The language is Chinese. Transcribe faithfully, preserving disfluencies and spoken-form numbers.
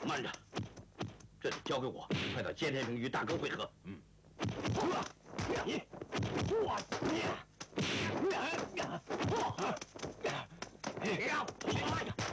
慢着，这里交给我，快到接天城与大哥会合。嗯。我你我你呀！